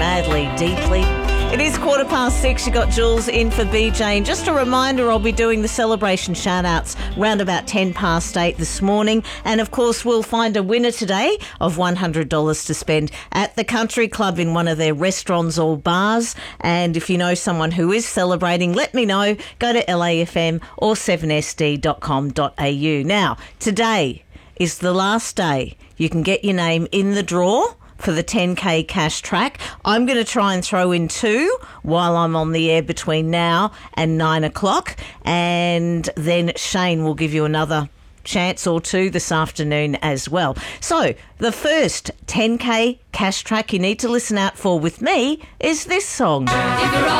madly, deeply. It is 6:15. You got Jules in for BJ. And just a reminder, I'll be doing the celebration shout-outs round about 8:10 this morning. And, of course, we'll find a winner today of $100 to spend at the Country Club in one of their restaurants or bars. And if you know someone who is celebrating, let me know. Go to LAFM or 7sd.com.au. Now, today is the last day you can get your name in the draw for the 10K cash track. I'm going to try and throw in 2 while I'm on the air between now and 9 o'clock. And then Shane will give you another chance or 2 this afternoon as well. So the first 10K cash track you need to listen out for with me is this song.